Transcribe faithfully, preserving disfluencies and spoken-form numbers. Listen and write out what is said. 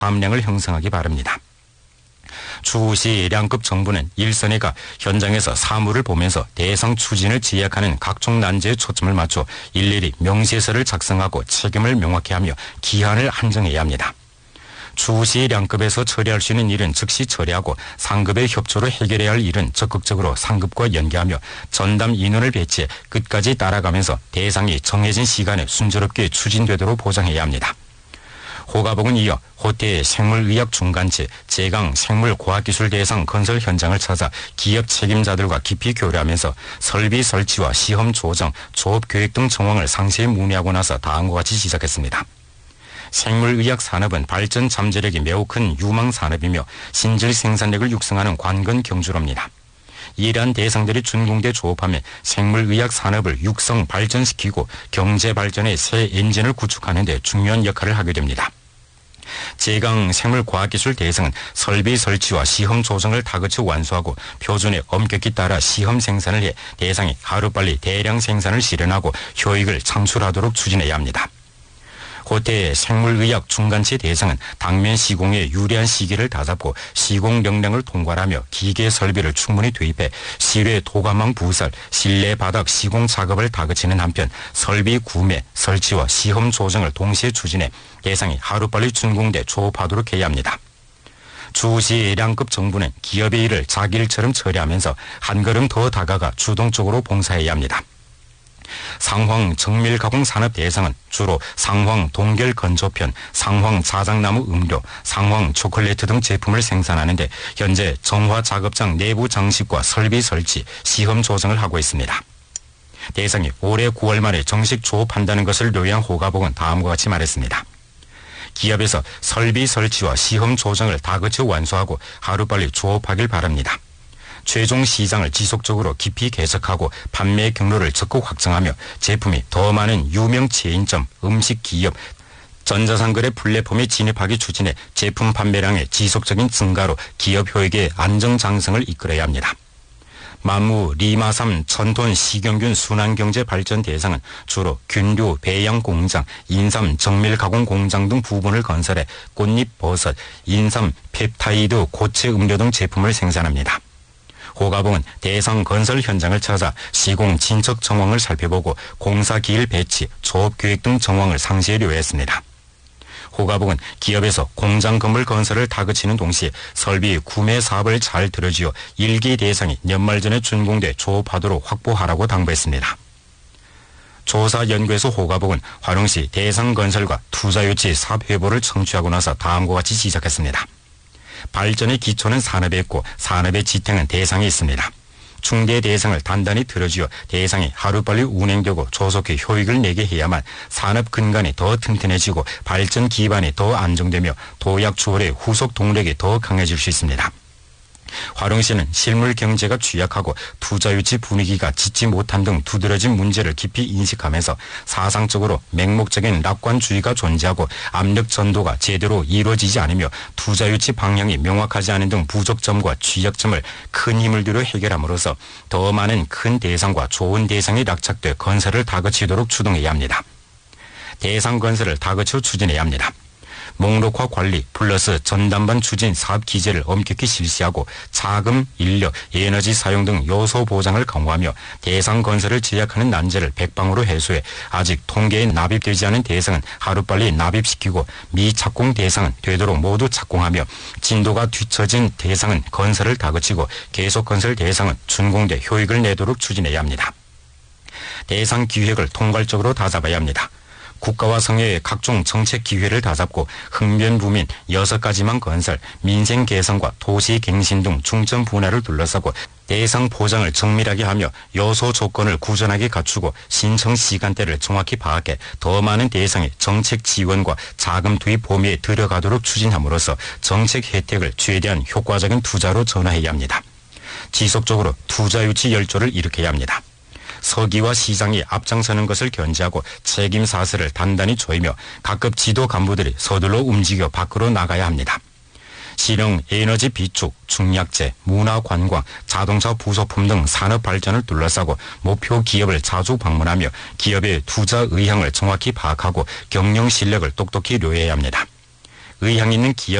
함량을 형성하기 바랍니다. 추후시 량급 정부는 일선회가 현장에서 사무를 보면서 대상 추진을 지약하는 각종 난제에 초점을 맞춰 일일이 명시서를 작성하고 책임을 명확히 하며 기한을 한정해야 합니다. 추후시 량급에서 처리할 수 있는 일은 즉시 처리하고 상급의 협조로 해결해야 할 일은 적극적으로 상급과 연계하며 전담 인원을 배치해 끝까지 따라가면서 대상이 정해진 시간에 순조롭게 추진되도록 보장해야 합니다. 호가복은 이어 호태의 생물의학 중간체 제강 생물과학기술 대상 건설 현장을 찾아 기업 책임자들과 깊이 교류하면서 설비 설치와 시험 조정, 조업 계획 등 정황을 상세히 문의하고 나서 다음과 같이 지적했습니다. 생물의학 산업은 발전 잠재력이 매우 큰 유망 산업이며 신질 생산력을 육성하는 관건 경주로입니다. 이러한 대상들이 준공돼 조업하며 생물의학 산업을 육성 발전시키고 경제 발전의 새 엔진을 구축하는 데 중요한 역할을 하게 됩니다. 제강 생물과학기술 대상은 설비 설치와 시험 조정을 다그쳐 완수하고 표준에 엄격히 따라 시험 생산을 해 대상이 하루빨리 대량 생산을 실현하고 효익을 창출하도록 추진해야 합니다. 호태의 생물의학 중간체 대상은 당면 시공에 유리한 시기를 다잡고 시공 명령을 통과하며 기계 설비를 충분히 투입해 실외 도가망 부설, 실내 바닥 시공 작업을 다그치는 한편 설비 구매, 설치와 시험 조정을 동시에 추진해 대상이 하루빨리 준공돼 조업하도록 해야 합니다. 추후시 량급 정부는 기업의 일을 자기 일처럼 처리하면서 한 걸음 더 다가가 주동적으로 봉사해야 합니다. 상황 정밀 가공 산업 대상은 주로 상황 동결 건조편, 상황 자작나무 음료, 상황 초콜릿 등 제품을 생산하는데 현재 정화 작업장 내부 장식과 설비 설치, 시험 조정을 하고 있습니다. 대상이 올해 구월 말에 정식 조업한다는 것을 요약한 호가복은 다음과 같이 말했습니다. 기업에서 설비 설치와 시험 조정을 다그쳐 완수하고 하루빨리 조업하길 바랍니다. 최종 시장을 지속적으로 깊이 개척하고 판매 경로를 적극 확장하며 제품이 더 많은 유명 체인점, 음식 기업, 전자상거래 플랫폼에 진입하기 추진해 제품 판매량의 지속적인 증가로 기업 효익의 안정장성을 이끌어야 합니다. 만무, 리마삼, 천톤, 시경균 순환경제 발전 대상은 주로 균류, 배양 공장, 인삼, 정밀 가공 공장 등 부분을 건설해 꽃잎 버섯, 인삼, 펩타이드, 고체 음료 등 제품을 생산합니다. 호가복은 대상 건설 현장을 찾아 시공 진척 정황을 살펴보고 공사 기일 배치, 조업 계획 등 정황을 상세히 요했습니다. 호가복은 기업에서 공장 건물 건설을 다그치는 동시에 설비 구매 사업을 잘 들어쥐어 일기 대상이 연말 전에 준공돼 조업하도록 확보하라고 당부했습니다. 조사연구에서 호가복은 화룡시 대상 건설과 투자유치 사업 회보를 청취하고 나서 다음과 같이 지적했습니다. 발전의 기초는 산업에 있고 산업의 지탱은 대상에 있습니다. 충대 대상을 단단히 들어쥐어 대상이 하루빨리 운행되고 조속히 효익을 내게 해야만 산업 근간이 더 튼튼해지고 발전 기반이 더 안정되며 도약 추월의 후속 동력이 더 강해질 수 있습니다. 화룡시는 실물 경제가 취약하고 투자 유치 분위기가 짙지 못한 등 두드러진 문제를 깊이 인식하면서 사상적으로 맹목적인 낙관주의가 존재하고 압력 전도가 제대로 이루어지지 않으며 투자 유치 방향이 명확하지 않은 등 부족점과 취약점을 큰 힘을 들여 해결함으로써 더 많은 큰 대상과 좋은 대상이 낙착돼 건설을 다그치도록 추동해야 합니다. 대상 건설을 다그쳐 추진해야 합니다. 목록화 관리 플러스 전담반 추진 사업 기제를 엄격히 실시하고 자금, 인력, 에너지 사용 등 요소 보장을 강화하며 대상 건설을 제약하는 난제를 백방으로 해소해 아직 통계에 납입되지 않은 대상은 하루빨리 납입시키고 미착공 대상은 되도록 모두 착공하며 진도가 뒤처진 대상은 건설을 다그치고 계속 건설 대상은 준공돼 효익을 내도록 추진해야 합니다. 대상 기획을 통괄적으로 다잡아야 합니다. 국가와 성회의 각종 정책 기회를 다잡고 흑면부민 여섯 가지만 건설, 민생 개선과 도시 갱신 등 중점 분야를 둘러싸고 대상 보장을 정밀하게 하며 요소 조건을 구전하게 갖추고 신청 시간대를 정확히 파악해 더 많은 대상의 정책 지원과 자금 투입 범위에 들어가도록 추진함으로써 정책 혜택을 최대한 효과적인 투자로 전환해야 합니다. 지속적으로 투자 유치 열조를 일으켜야 합니다. 서기와 시장이 앞장서는 것을 견제하고 책임 사슬을 단단히 조이며 각급 지도 간부들이 서둘러 움직여 밖으로 나가야 합니다. 실용 에너지 비축, 중약재, 문화관광, 자동차 부속품 등 산업 발전을 둘러싸고 목표 기업을 자주 방문하며 기업의 투자 의향을 정확히 파악하고 경영 실력을 똑똑히 료해야 합니다. 의향 있는 기업